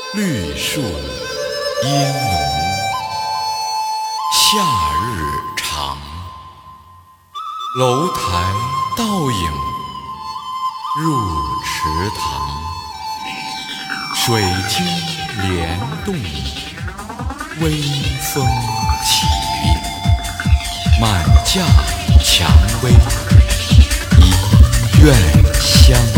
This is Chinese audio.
绿树烟浓，夏日长。楼台倒影入池塘，水晶帘动，微风起。满架蔷薇，一院香。